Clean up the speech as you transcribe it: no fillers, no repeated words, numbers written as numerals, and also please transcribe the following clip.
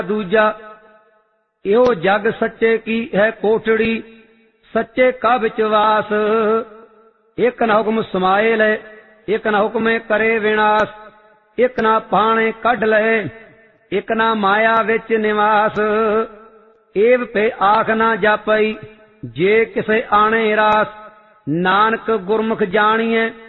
दूजा। इहो जग सच्चे की है कोठड़ी, सच्चे का विचवास। एक न हुक्म समाए ले, एक न हुक्म करे विनाश। एक ना पाणे कढ ले, एक ना माया विच निवास। एव पे आख ना जापई, जे किसे आणे रास। नानक गुरमुख जानिए